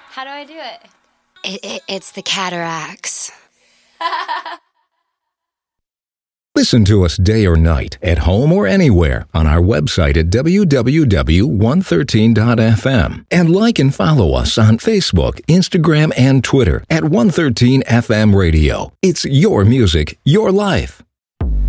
How do I do it? It's the cataracts. Listen to us day or night, at home or anywhere, on our website at www.113.fm. And like and follow us on Facebook, Instagram, and Twitter at 113 FM Radio. It's your music, your life.